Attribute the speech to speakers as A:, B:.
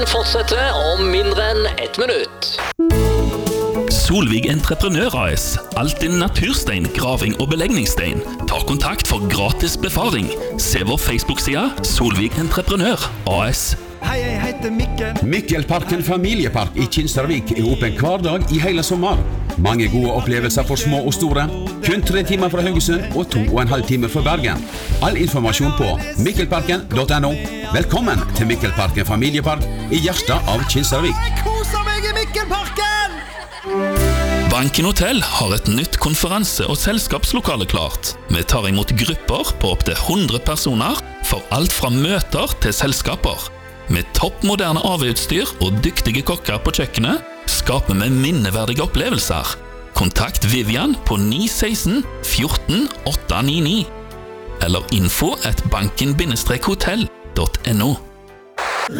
A: Fortsetter om mindre enn 1 minutt.
B: Solvig Entreprenør AS. Alt innen naturstein, graving og belegningsstein. Ta kontakt for gratis befaring. Se vår Facebook-side Solvig Entreprenør AS.
C: Hei, jeg heter Mikkel.
D: Mikkelparken familiepark i Kinsarvik er åpen hver dag i hele sommer. Mange gode opplevelser for små og store. Kun 3 timer fra Haugesund og 2,5 timer fra Bergen. All informasjon på mikkelparken.no. Velkommen til Mikkelparken familiepark i hjertet av Kinsarvik.
C: Jeg koser meg i Mikkelparken!
B: Banken Hotel har et nytt konferanse- og selskapslokale klart. Vi tar imot grupper på opp til 100 personer for alt fra møter til selskaper. Med toppmoderne AV-utstyr og dyktige kokker på kjøkkenet skaper vi minneverdige opplevelser. Kontakt Vivian på 916 14 899 eller info@banken-hotel.no.